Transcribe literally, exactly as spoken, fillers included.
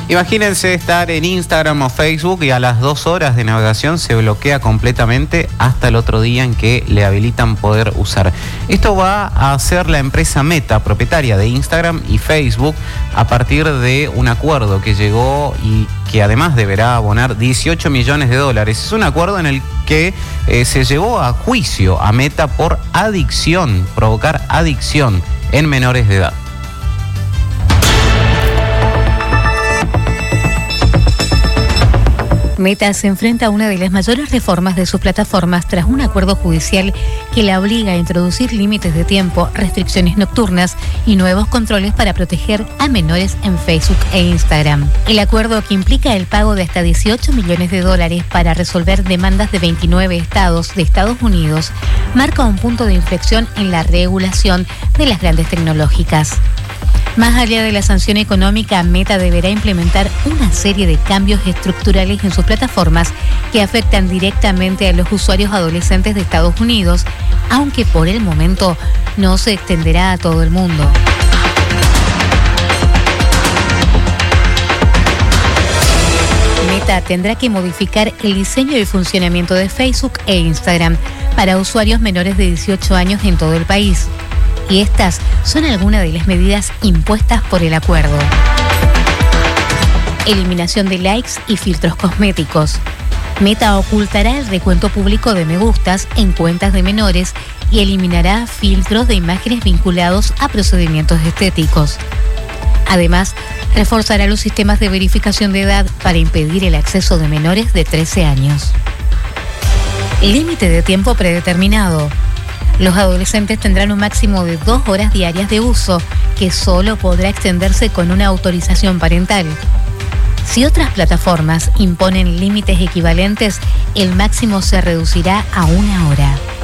Imagínense estar en Instagram o Facebook y a las dos horas de navegación se bloquea completamente hasta el otro día en que le habilitan poder usar. Esto va a hacer la empresa Meta, propietaria de Instagram y Facebook, a partir de un acuerdo que llegó y que además deberá abonar dieciocho millones de dólares. Es un acuerdo en el que eh, se llevó a juicio a Meta por adicción, provocar adicción en menores de edad. Meta se enfrenta a una de las mayores reformas de sus plataformas tras un acuerdo judicial que la obliga a introducir límites de tiempo, restricciones nocturnas y nuevos controles para proteger a menores en Facebook e Instagram. El acuerdo, que implica el pago de hasta dieciocho millones de dólares para resolver demandas de veintinueve estados de Estados Unidos, marca un punto de inflexión en la regulación de las grandes tecnológicas. Más allá de la sanción económica, Meta deberá implementar una serie de cambios estructurales en sus plataformas que afectan directamente a los usuarios adolescentes de Estados Unidos, aunque por el momento no se extenderá a todo el mundo. Meta tendrá que modificar el diseño y funcionamiento de Facebook e Instagram para usuarios menores de dieciocho años en todo el país. Y estas son algunas de las medidas impuestas por el acuerdo. Eliminación de likes y filtros cosméticos. Meta ocultará el recuento público de me gustas en cuentas de menores y eliminará filtros de imágenes vinculados a procedimientos estéticos. Además, reforzará los sistemas de verificación de edad para impedir el acceso de menores de trece años. Límite de tiempo predeterminado. Los adolescentes tendrán un máximo de dos horas diarias de uso, que solo podrá extenderse con una autorización parental. Si otras plataformas imponen límites equivalentes, el máximo se reducirá a una hora.